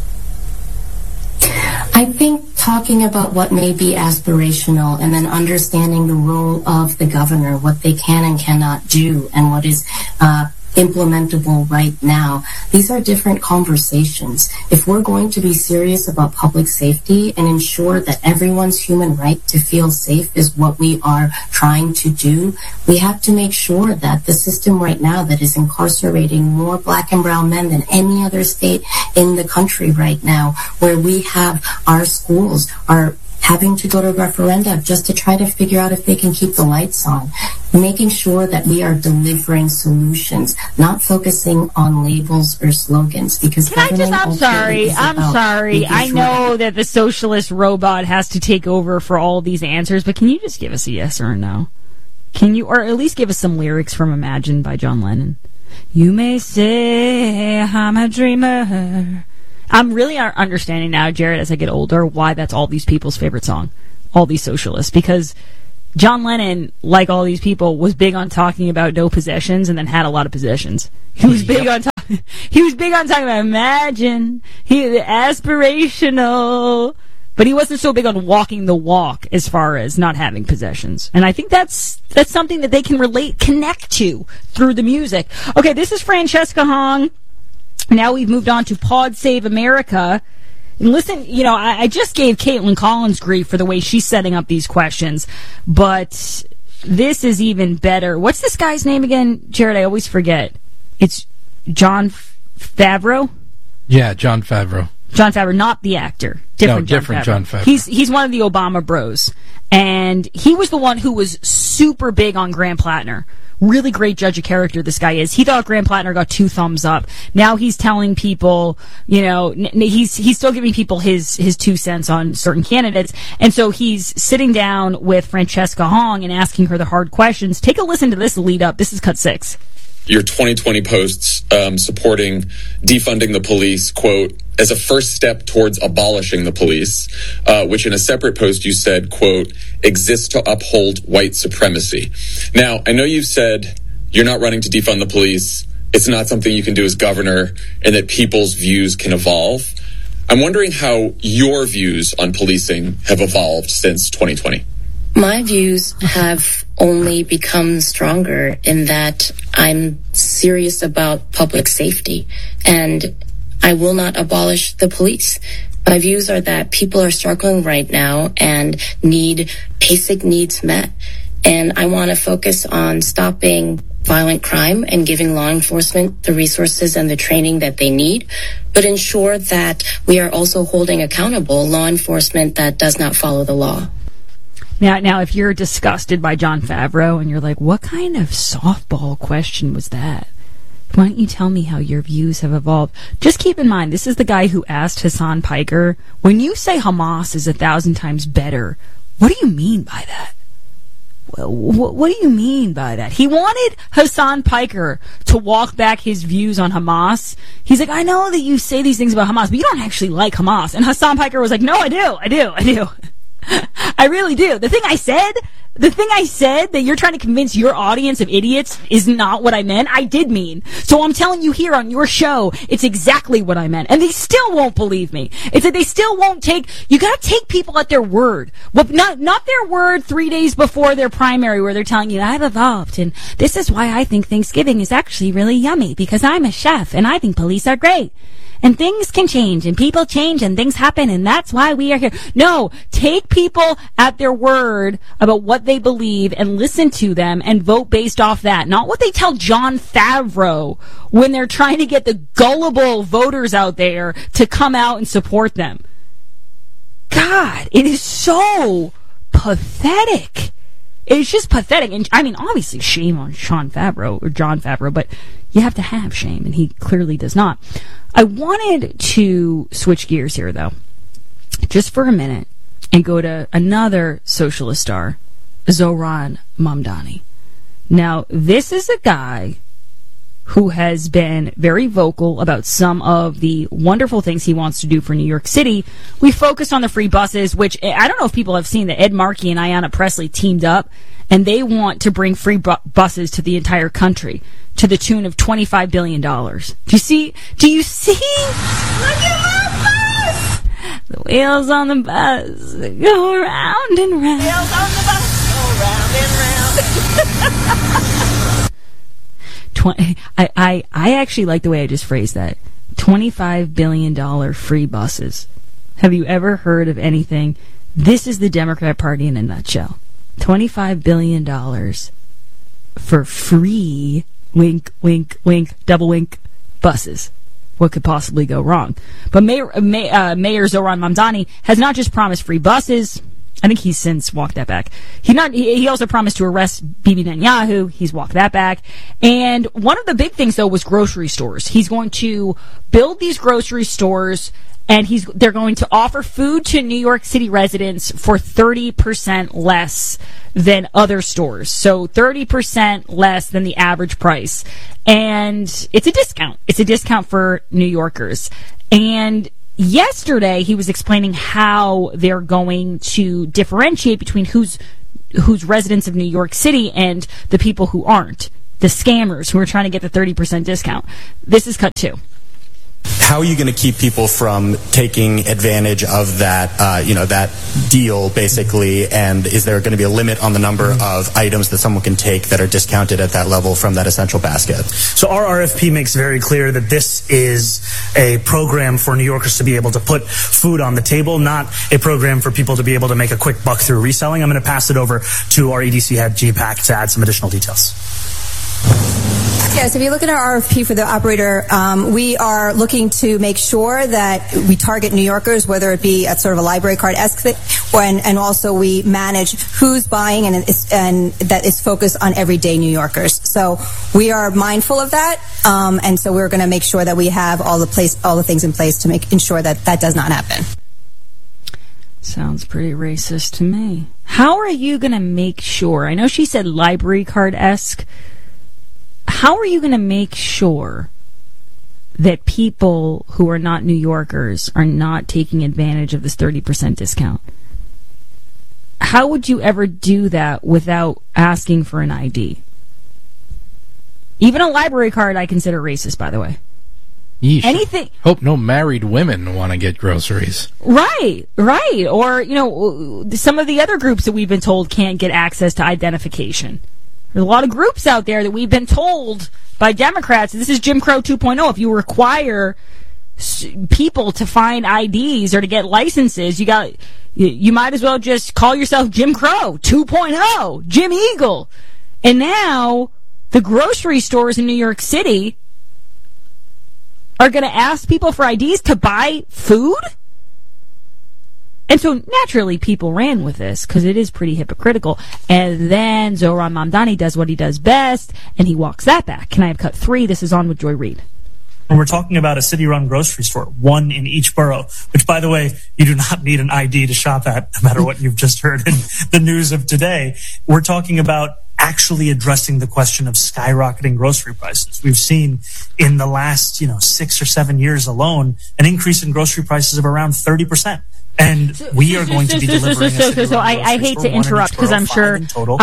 I think talking about what may be aspirational and then understanding the role of the governor, what they can and cannot do, and what is implementable right now. These are different conversations. If we're going to be serious about public safety and ensure that everyone's human right to feel safe is what we are trying to do, we have to make sure that the system right now that is incarcerating more black and brown men than any other state in the country right now, where we have our schools are having to go to referenda just to try to figure out if they can keep the lights on. Making sure that we are delivering solutions, not focusing on labels or slogans. Because I'm sorry. I know that the socialist robot has to take over for all these answers, but can you just give us a yes or a no? Can you, or at least give us some lyrics from Imagine by John Lennon? You may say I'm a dreamer. I'm really understanding now, Jared, as I get older, why that's all these people's favorite song, all these socialists, because John Lennon, like all these people, was big on talking about no possessions and then had a lot of possessions. He was big on talking about imagine, aspirational, but he wasn't so big on walking the walk as far as not having possessions. And I think that's something that they can connect to through the music. Okay, this is Francesca Hong. Now we've moved on to Pod Save America. And listen, I just gave Caitlin Collins grief for the way she's setting up these questions, but this is even better. What's this guy's name again, Jared? I always forget. It's Jon Favreau? Yeah, Jon Favreau. Jon Favreau, not the actor. Different Jon Favreau. He's one of the Obama bros. And he was the one who was super big on Graham Plattner. Really great judge of character this guy is. He thought Graham Plattner got 2 thumbs up. Now he's telling people, he's still giving people his 2 cents on certain candidates. And so he's sitting down with Francesca Hong and asking her the hard questions. Take a listen to this lead up. This is cut 6. Your 2020 posts supporting defunding the police, quote, as a first step towards abolishing the police, which in a separate post you said, quote, exists to uphold white supremacy. Now, I know you've said you're not running to defund the police. It's not something you can do as governor, and that people's views can evolve. I'm wondering how your views on policing have evolved since 2020. My views have only become stronger in that I'm serious about public safety, and I will not abolish the police. My views are that people are struggling right now and need basic needs met. And I want to focus on stopping violent crime and giving law enforcement the resources and the training that they need, but ensure that we are also holding accountable law enforcement that does not follow the law. Now, if you're disgusted by Jon Favreau and you're like, what kind of softball question was that? Why don't you tell me how your views have evolved? Just keep in mind, this is the guy who asked Hassan Piker, when you say Hamas is 1,000 times better, what do you mean by that? What do you mean by that? He wanted Hassan Piker to walk back his views on Hamas. He's like, I know that you say these things about Hamas, but you don't actually like Hamas. And Hassan Piker was like, no, I do. I really do. The thing I said that you're trying to convince your audience of idiots is not what I meant. I did mean. So I'm telling you here on your show, it's exactly what I meant. And they still won't believe me. It's that they still won't you gotta take people at their word. Well, not their word 3 days before their primary where they're telling you, I've evolved and this is why I think Thanksgiving is actually really yummy because I'm a chef and I think police are great. And things can change, and people change, and things happen, and that's why we are here. No, take people at their word about what they believe and listen to them and vote based off that. Not what they tell Jon Favreau when they're trying to get the gullible voters out there to come out and support them. God, it is so pathetic. It's just pathetic. And I mean, obviously, shame on Jon Favreau, but you have to have shame, and he clearly does not. I wanted to switch gears here, though, just for a minute, and go to another socialist star, Zohran Mamdani. Now, this is a guy who has been very vocal about some of the wonderful things he wants to do for New York City. We focused on the free buses, which I don't know if people have seen that Ed Markey and Ayanna Pressley teamed up, and they want to bring free buses to the entire country to the tune of $25 billion. Do you see? Look at my bus! The wheels on the bus go round and round. Wheels on the bus go round and round. I actually like the way I just phrased that. $25 billion free buses. Have you ever heard of anything? This is the Democrat Party in a nutshell. $25 billion for free, wink, wink, wink, double wink, buses. What could possibly go wrong? But Mayor Zohran Mamdani has not just promised free buses. I think he's since walked that back. He also promised to arrest Bibi Netanyahu. He's walked that back. And one of the big things, though, was grocery stores. He's going to build these grocery stores, and they're going to offer food to New York City residents for 30% less than other stores. So 30% less than the average price. And it's a discount. It's a discount for New Yorkers. And yesterday, he was explaining how they're going to differentiate between who's residents of New York City and the people who aren't, the scammers who are trying to get the 30% discount. This is cut 2. How are you going to keep people from taking advantage of that, that deal, basically? And is there going to be a limit on the number of items that someone can take that are discounted at that level from that essential basket? So our RFP makes very clear that this is a program for New Yorkers to be able to put food on the table, not a program for people to be able to make a quick buck through reselling. I'm going to pass it over to our EDC head, GPAC, to add some additional details. Yes, if you look at our RFP for the operator, we are looking to make sure that we target New Yorkers, whether it be at sort of a library card-esque thing, and also we manage who's buying and that is focused on everyday New Yorkers. So we are mindful of that, and so we're going to make sure that we have all the things in place to ensure that that does not happen. Sounds pretty racist to me. How are you going to make sure? I know she said library card-esque. How are you going to make sure that people who are not New Yorkers are not taking advantage of this 30% discount? How would you ever do that without asking for an ID? Even a library card I consider racist, by the way. Yeesh. Anything. Hope no married women want to get groceries. Right. Or, some of the other groups that we've been told can't get access to identification. There's a lot of groups out there that we've been told by Democrats, this is Jim Crow 2.0. If you require people to find IDs or to get licenses, you might as well just call yourself Jim Crow 2.0, Jim Eagle. And now the grocery stores in New York City are going to ask people for IDs to buy food? And so, naturally, people ran with this because it is pretty hypocritical. And then Zohran Mamdani does what he does best, and he walks that back. Can I have cut 3? This is On with Joy Reid. And we're talking about a city-run grocery store, one in each borough, which, by the way, you do not need an ID to shop at, no matter what you've just heard in the news of today. We're talking about actually addressing the question of skyrocketing grocery prices. We've seen in the last, 6 or 7 years alone, an increase in grocery prices of around 30%. And we are going to be delivering So I hate to interrupt because I'm sure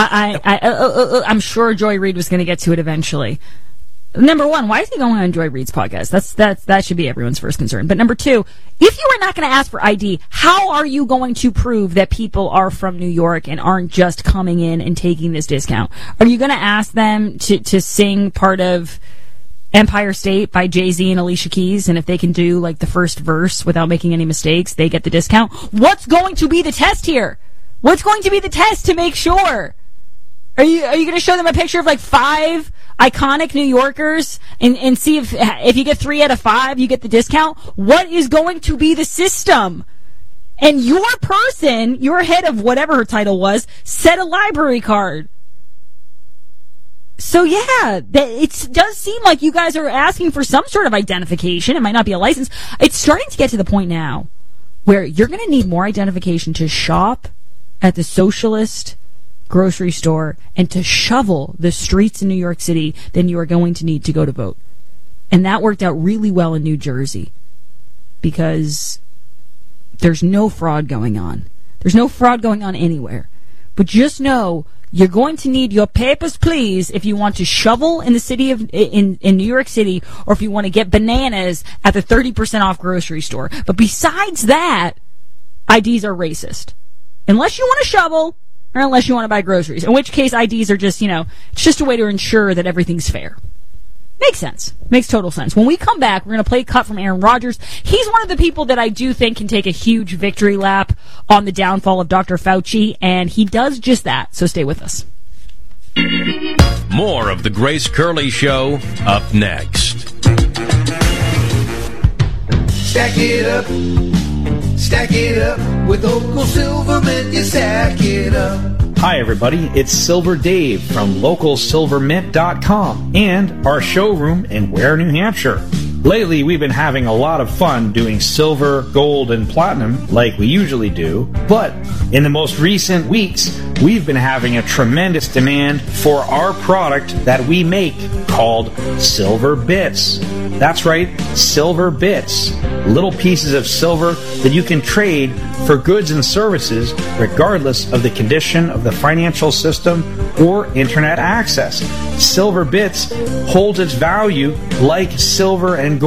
I'm sure Joy Reid was going to get to it eventually. Number one, why is he going on Joy Reid's podcast? That should be everyone's first concern. But number two, if you are not going to ask for ID, how are you going to prove that people are from New York and aren't just coming in and taking this discount? Are you going to ask them to sing part of Empire State by Jay-Z and Alicia Keys, and if they can do like the first verse without making any mistakes, they get the discount? What's going to be the test here? What's going to be the test to make sure? Are you going to show them a picture of like 5 iconic New Yorkers and see if you get 3 out of 5, you get the discount? What is going to be the system? And your head of whatever her title was, said a library card. So yeah, it does seem like you guys are asking for some sort of identification. It might not be a license. It's starting to get to the point now where you're going to need more identification to shop at the socialist grocery store and to shovel the streets in New York City than you are going to need to go to vote. And that worked out really well in New Jersey because there's no fraud going on. There's no fraud going on anywhere. But just know you're going to need your papers, please, if you want to shovel in the city of in New York City, or if you want to get bananas at the 30% off grocery store. But besides that, IDs are racist. Unless you want to shovel, or unless you want to buy groceries. In which case, IDs are just, it's just a way to ensure that everything's fair. Makes sense. Makes total sense. When we come back, we're going to play a cut from Aaron Rodgers. He's one of the people that I do think can take a huge victory lap on the downfall of Dr. Fauci, and he does just that. So stay with us. More of the Grace Curley Show up next. Stack it up with Local Silvermint, you stack it up. Hi everybody, it's Silver Dave from LocalSilverMint.com and our showroom in Ware, New Hampshire. Lately, we've been having a lot of fun doing silver, gold, and platinum like we usually do, but in the most recent weeks, we've been having a tremendous demand for our product that we make called Silver Bits. That's right, Silver Bits. Little pieces of silver that you can trade for goods and services regardless of the condition of the financial system or internet access. Silver Bits holds its value like silver and gold